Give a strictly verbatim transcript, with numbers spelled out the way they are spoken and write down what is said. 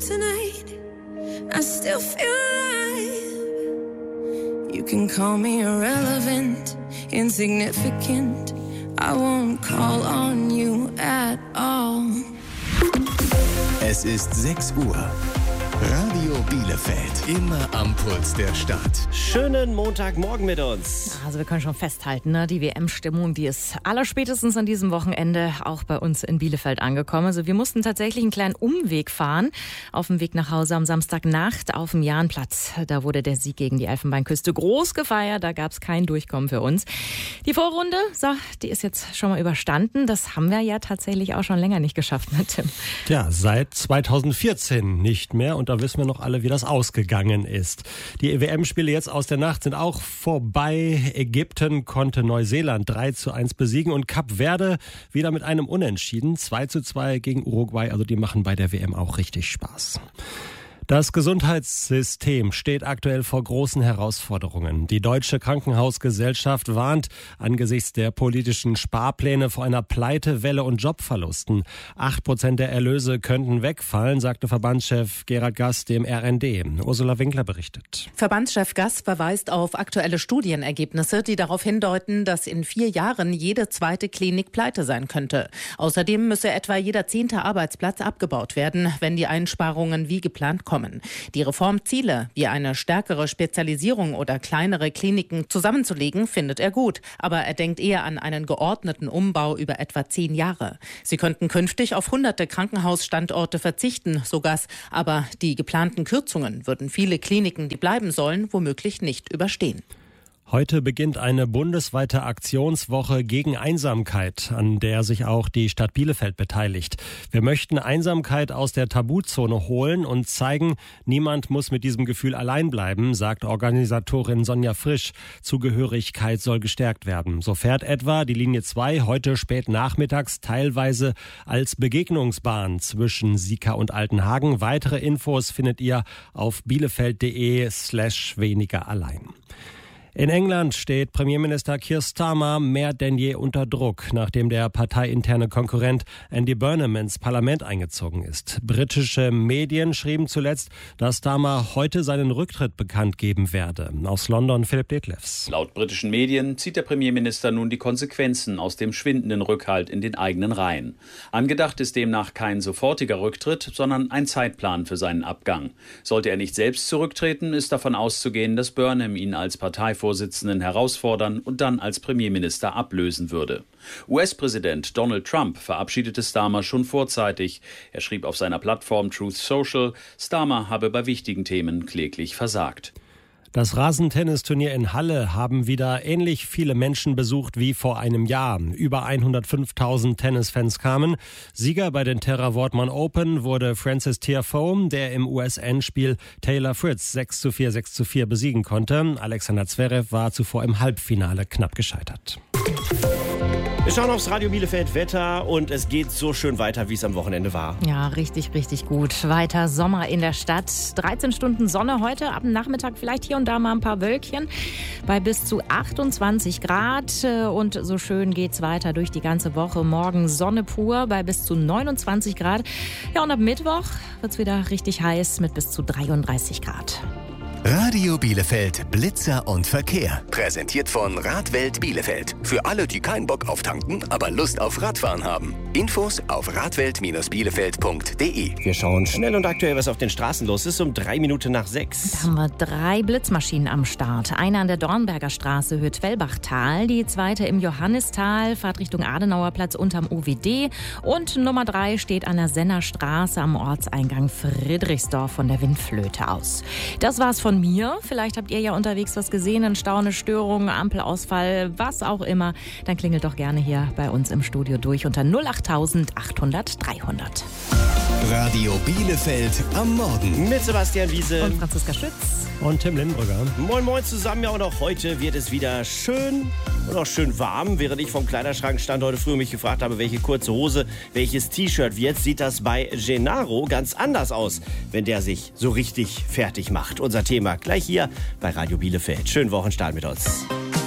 Tonight, I still feel alive. You can call me irrelevant, insignificant. I won't call on you at all. Es ist sechs Uhr. Radio Bielefeld, immer am Puls der Stadt. Schönen Montagmorgen mit uns. Also wir können schon festhalten, ne? Die W M-Stimmung, die ist allerspätestens an diesem Wochenende auch bei uns in Bielefeld angekommen. Also wir mussten tatsächlich einen kleinen Umweg fahren auf dem Weg nach Hause am Samstagnacht auf dem Jahnplatz. Da wurde der Sieg gegen die Elfenbeinküste groß gefeiert, da gab es kein Durchkommen für uns. Die Vorrunde, so, die ist jetzt schon mal überstanden. Das haben wir ja tatsächlich auch schon länger nicht geschafft, ne, Tim? Ja, seit zweitausendvierzehn nicht mehr und da wissen wir noch alle, wie das ausgegangen ist. Die W M-Spiele jetzt aus der Nacht sind auch vorbei. Ägypten konnte Neuseeland drei zu eins besiegen und Kap Verde wieder mit einem Unentschieden zwei zu zwei gegen Uruguay. Also die machen bei der W M auch richtig Spaß. Das Gesundheitssystem steht aktuell vor großen Herausforderungen. Die Deutsche Krankenhausgesellschaft warnt angesichts der politischen Sparpläne vor einer Pleitewelle und Jobverlusten. Acht Prozent der Erlöse könnten wegfallen, sagte Verbandschef Gerhard Gass dem R N D. Ursula Winkler berichtet. Verbandschef Gass verweist auf aktuelle Studienergebnisse, die darauf hindeuten, dass in vier Jahren jede zweite Klinik pleite sein könnte. Außerdem müsse etwa jeder zehnte Arbeitsplatz abgebaut werden, wenn die Einsparungen wie geplant kommen. Die Reformziele, wie eine stärkere Spezialisierung oder kleinere Kliniken zusammenzulegen, findet er gut. Aber er denkt eher an einen geordneten Umbau über etwa zehn Jahre. Sie könnten künftig auf hunderte Krankenhausstandorte verzichten, so Gass. Aber die geplanten Kürzungen würden viele Kliniken, die bleiben sollen, womöglich nicht überstehen. Heute beginnt eine bundesweite Aktionswoche gegen Einsamkeit, an der sich auch die Stadt Bielefeld beteiligt. Wir möchten Einsamkeit aus der Tabuzone holen und zeigen, niemand muss mit diesem Gefühl allein bleiben, sagt Organisatorin Sonja Frisch. Zugehörigkeit soll gestärkt werden. So fährt etwa die Linie zwei heute spät nachmittags teilweise als Begegnungsbahn zwischen Sieker und Altenhagen. Weitere Infos findet ihr auf bielefeld.de slash weniger allein. In England steht Premierminister Keir Starmer mehr denn je unter Druck, nachdem der parteiinterne Konkurrent Andy Burnham ins Parlament eingezogen ist. Britische Medien schrieben zuletzt, dass Starmer heute seinen Rücktritt bekannt geben werde. Aus London Philipp Detlefs. Laut britischen Medien zieht der Premierminister nun die Konsequenzen aus dem schwindenden Rückhalt in den eigenen Reihen. Angedacht ist demnach kein sofortiger Rücktritt, sondern ein Zeitplan für seinen Abgang. Sollte er nicht selbst zurücktreten, ist davon auszugehen, dass Burnham ihn als Parteivorsitzenden herausfordern und dann als Premierminister ablösen würde. U S-Präsident Donald Trump verabschiedete Starmer schon vorzeitig. Er schrieb auf seiner Plattform Truth Social, Starmer habe bei wichtigen Themen kläglich versagt. Das Rasentennisturnier in Halle haben wieder ähnlich viele Menschen besucht wie vor einem Jahr. Über hundertfünftausend Tennisfans kamen. Sieger bei den Terra Wortmann Open wurde Frances Tiafoe, der im U S-Endspiel Taylor Fritz sechs zu vier, sechs zu vier besiegen konnte. Alexander Zverev war zuvor im Halbfinale knapp gescheitert. Wir schauen aufs Radio Bielefeld Wetter und es geht so schön weiter, wie es am Wochenende war. Ja, richtig, richtig gut. Weiter Sommer in der Stadt. dreizehn Stunden Sonne heute, ab dem Nachmittag vielleicht hier und da mal ein paar Wölkchen bei bis zu achtundzwanzig Grad. Und so schön geht's weiter durch die ganze Woche. Morgen Sonne pur bei bis zu neunundzwanzig Grad. Ja, und ab Mittwoch wird's wieder richtig heiß mit bis zu dreiunddreißig Grad. Radio Bielefeld, Blitzer und Verkehr. Präsentiert von Radwelt Bielefeld. Für alle, die keinen Bock auf Tanken, aber Lust auf Radfahren haben. Infos auf radwelt Bindestrich bielefeld punkt de. Wir schauen schnell und aktuell, was auf den Straßen los ist, um drei Minuten nach sechs. Da haben wir drei Blitzmaschinen am Start. Eine an der Dornberger Straße, Hüttwellbachtal. Die zweite im Johannistal, Fahrt Richtung Adenauerplatz unterm O W D. Und Nummer drei steht an der Sennerstraße am Ortseingang Friedrichsdorf von der Windflöte aus. Das war's von mir. Vielleicht habt ihr ja unterwegs was gesehen, ein Stau, eine Störung, Ampelausfall, was auch immer. Dann klingelt doch gerne hier bei uns im Studio durch unter null acht achthundert dreihundert. Radio Bielefeld am Morgen. Mit Sebastian Wiese und Franziska Schütz. Und Tim Lindenbrügger. Moin Moin zusammen. Ja, und auch heute wird es wieder schön und auch schön warm. Während ich vom Kleiderschrank stand heute früh und mich gefragt habe, welche kurze Hose, welches T-Shirt wird, sieht das bei Gennaro ganz anders aus, wenn der sich so richtig fertig macht. Unser Thema gleich hier bei Radio Bielefeld. Schönen Wochenstart mit uns.